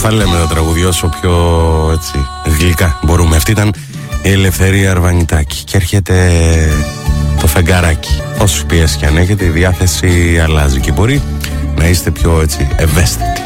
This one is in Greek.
Πώς τα λέμε τα τραγουδιά όσο πιο έτσι γλυκά μπορούμε. Αυτή ήταν η Ελευθερία Αρβανιτάκη. Και έρχεται το φεγγαράκι. Όσους πιέσεις και αν έχετε, η διάθεση αλλάζει και μπορεί να είστε πιο έτσι ευαίσθητοι.